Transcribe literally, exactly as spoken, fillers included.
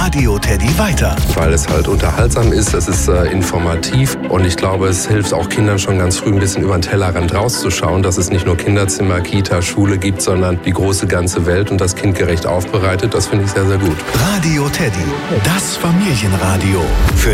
Radio Teddy weiter. Weil es halt unterhaltsam ist, es ist äh, informativ und ich glaube, es hilft auch Kindern schon ganz früh ein bisschen über den Tellerrand rauszuschauen, dass es nicht nur Kinderzimmer, Kita, Schule gibt, sondern die große ganze Welt und das kindgerecht aufbereitet. Das finde ich sehr, sehr gut. Radio Teddy, das Familienradio. Für